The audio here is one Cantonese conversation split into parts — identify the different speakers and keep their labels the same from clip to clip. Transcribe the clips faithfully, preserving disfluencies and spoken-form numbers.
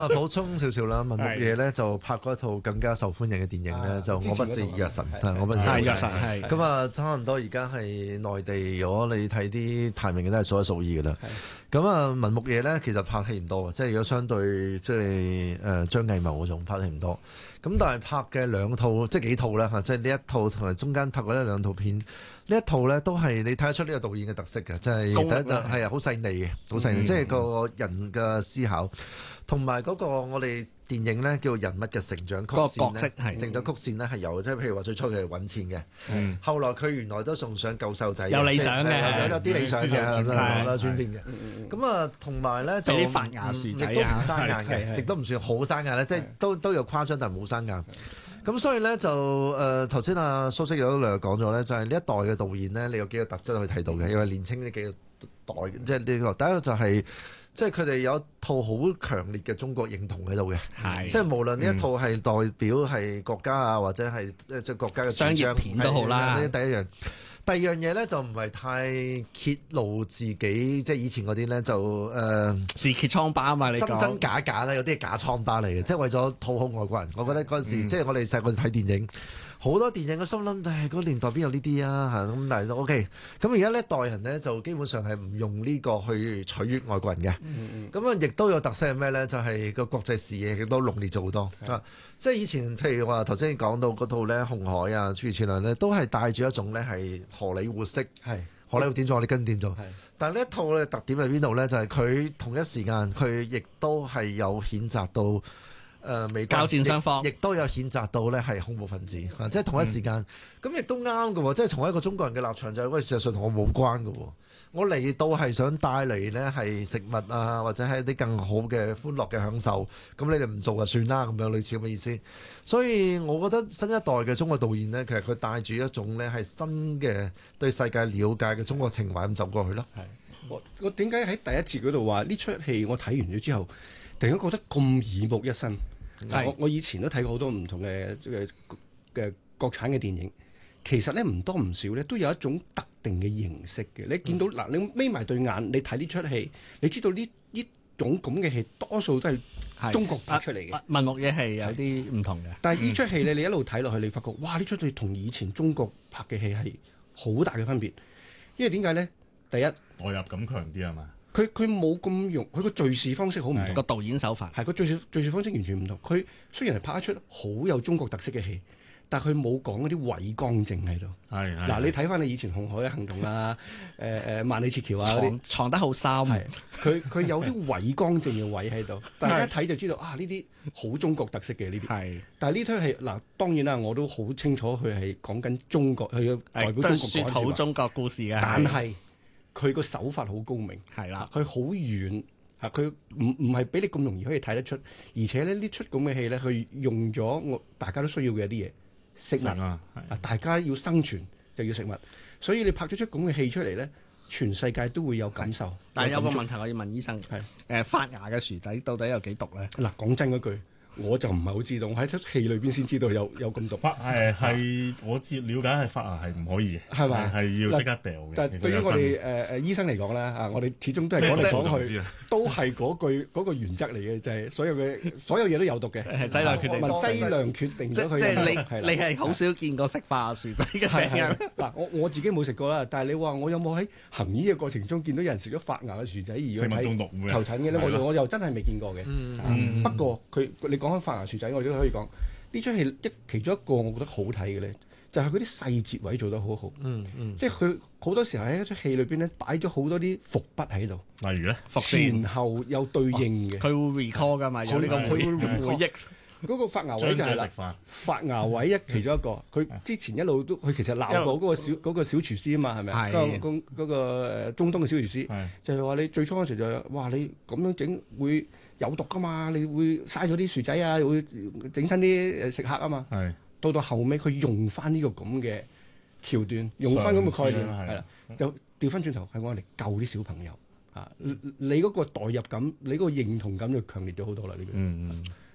Speaker 1: 啊，補充少少啦，文牧野咧就拍嗰一套更加受歡迎嘅電影咧，就我不是藥神，係我不是藥神，係咁啊，差唔多而家係內地，如果你睇啲排名嘅都係數一數二嘅啦。咁啊，文牧野咧其實拍戲唔多，即係如果相對即係誒張藝謀嗰種拍戲唔多。咁但係拍嘅兩套即係幾套啦嚇，即係呢一套同埋中間拍過一兩套片，呢一套咧都係你睇得出呢個導演嘅特色嘅，即係第一就係啊好細膩嘅，好細膩，即係個人嘅思考。同埋嗰個我哋電影咧叫人物嘅成長曲線咧，成長曲線咧係有，即係譬如話最初佢係揾錢嘅，嗯、後來佢原來都仲想救細路仔，
Speaker 2: 有理想嘅，
Speaker 1: 有有啲理想嘅咁樣啦，轉變嘅。咁啊，同埋咧就
Speaker 2: 啲發芽樹仔
Speaker 1: 亦都唔生硬嘅，亦都唔算好生硬咧，即係都都有誇張，但係冇生硬。咁所以咧就誒頭先阿蘇軾有兩講咗咧，就係、是、呢一代嘅導演咧，你有幾個特質可以睇到嘅，因為年青呢幾個代，即係呢個第一個就係、是。即係佢哋有一套好強烈嘅中國認同喺度嘅，
Speaker 2: 係
Speaker 1: 即係無論呢一套係代表係國家啊，或者係即係國家嘅
Speaker 2: 商業片都好啦。
Speaker 1: 呢第一樣，第二樣嘢咧就唔係太揭露自己，即係以前嗰啲咧就誒、呃、
Speaker 2: 自揭瘡疤啊嘛，你講真
Speaker 1: 真假假咧，有啲係假瘡疤嚟嘅，即係為咗討好外國人。我覺得嗰陣時、嗯、即係我哋細個睇電影。好多電影嘅心諗，唉，嗰個年代邊有呢啲啊嚇咁，但係都 OK。咁而家呢一代人呢，就基本上係唔用呢個去取悅外國人嘅。咁啊、嗯，亦都有特色係咩呢？就係、是、個國際視野亦都濃烈咗好多啊！即係以前譬如話頭先講到嗰套咧《紅海》啊，諸如此類咧，都係帶住一種咧係荷里活式。係荷里活點做，我哋跟點做。但係呢一套嘅特點喺邊度呢？就係、是、佢同一時間佢亦都係有譴責到。誒、呃、美國
Speaker 2: 交戰雙方，
Speaker 1: 亦都有譴責到咧係恐怖分子，嗯、即係同一時間，咁亦、嗯、都啱嘅喎。即係從一個中國人嘅立場就係、是，喂，事實上同我冇關嘅喎。我嚟到係想帶嚟咧係食物啊，或者係一啲更好嘅歡樂嘅享受。咁你哋唔做就算啦，咁樣類似咁嘅意思。所以我覺得新一代嘅中國導演呢，其實佢帶住一種咧係新嘅對世界了解嘅中國情懷咁走過去咯。
Speaker 3: 係我我點解喺第一節嗰度話呢出戲我睇完咗之後，突然間覺得咁耳目一新？是我我以前都睇過好多唔同嘅嘅嘅國產嘅電影，其實咧唔多唔少咧都有一種特定嘅形式嘅。你見到嗱、嗯，你眯埋對眼，你睇呢出戲，你知道呢呢種咁嘅戲多數都係中國拍出嚟嘅。文牧野係有啲唔同嘅，但係呢出戲咧，你一路睇落去，你發覺哇！呢出戲同以前中國拍嘅戲係好大嘅分別，因為點解咧？第一，
Speaker 4: 代入感強啲係嘛？佢
Speaker 3: 佢冇咁用，佢個敘事方式好唔同，
Speaker 2: 個導演手法
Speaker 3: 係個敘事敘事方式完全唔同。佢雖然係拍一出好有中國特色嘅戲，但係佢冇講嗰啲偉光正喺度。係嗱，你睇翻你以前紅海嘅行動啊，誒誒萬里撤僑啊嗰啲，藏得好深。係佢佢有啲偉光正嘅位喺度，大家一睇就知道啊，呢啲好中國特色嘅呢啲。係，但係呢出戲嗱，當然啦，我都好清楚佢係講緊中國，佢嘅代表中國講
Speaker 2: 好中國故事嘅，
Speaker 3: 但係。佢個手法好高明，係啦的，佢好遠，嚇佢唔唔係俾你咁容易可以睇得出，而且咧呢出咁嘅戲咧，佢用咗我大家都需要嘅一啲嘢，食物啊，大家要生存就要食物，所以你拍咗出咁嘅戲出嚟咧，全世界都會有感受。
Speaker 2: 但係有個問題我要問醫生，係誒的、呃、發芽嘅薯仔到底有幾毒咧？
Speaker 3: 嗱，講真嗰句。我就唔係好知道，我喺出戲裏邊先知道有有咁毒。
Speaker 4: 發誒係我知了解係發芽係唔可以嘅，係咪係要即刻掉嘅？
Speaker 3: 但係對於我哋誒誒醫生嚟講咧，啊，我哋始終都係講嚟講去都係嗰句嗰個原則嚟嘅，就係所有嘅所有嘢都有毒嘅。係劑量決定，劑量決定咗佢。
Speaker 2: 即係你你係好少見過食發芽薯仔嘅。係
Speaker 3: 嗱，我我自己冇食過啦，但係你話我有冇喺行醫嘅過程中見到有人食咗發芽嘅薯仔而去睇求診嘅咧？我我又真係未見過嘅。不過佢你。講開發芽薯仔，我都可以講呢出戲一其中一個我覺得好睇嘅咧，就係佢啲細節位做得好好。嗯嗯，即係佢好多時候喺一出戲裏邊咧擺咗好多啲伏筆喺度。
Speaker 4: 例如咧，
Speaker 3: 前後有對應嘅。佢、
Speaker 2: 哦、會 recall 噶嘛？有呢個佢會回憶。
Speaker 3: 嗰個發芽位就係啦，發芽位一其中一個。佢之前一路都佢其實鬧過嗰個小嗰個小廚師啊嘛，係咪啊？嗰個嗰個誒中東嘅小廚師，就係話你最初嗰時就係哇你咁樣整會有毒噶嘛，你會嘥咗啲薯仔啊，會整親啲誒食客啊嘛。係到到後尾，佢用翻呢個咁嘅橋段，用翻咁嘅概念，係啦，就調翻轉頭係我嚟救啲小朋友啊！你嗰個代入感，你嗰個認同感就強烈咗好多啦。呢個嗯。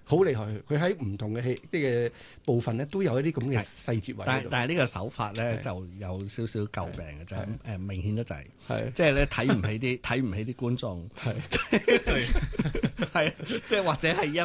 Speaker 3: 好厲害，佢喺唔同嘅戲即係部分咧，都有一啲咁嘅細節位。
Speaker 2: 但係但係呢個手法咧就有少少詬病嘅，就係誒明顯得滯，
Speaker 3: 係
Speaker 2: 即係咧睇唔起啲睇唔起啲觀眾，係即係係即係或者係因